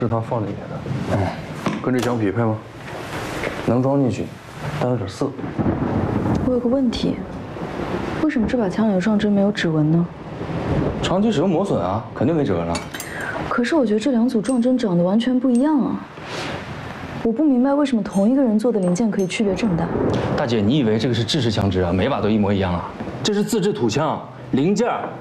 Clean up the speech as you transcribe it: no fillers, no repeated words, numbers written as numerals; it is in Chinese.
是他放里面的。跟这枪匹配吗？能装进去，但有点涩。 我有个问题，为什么这把枪有撞针没有指纹呢？ 长期使用磨损啊，肯定没指纹了。 可是我觉得这两组撞针长得完全不一样啊！我不明白为什么同一个人做的零件可以区别这么大。 大姐，你以为这个是制式枪支啊？每把都一模一样啊？这是自制土枪，零件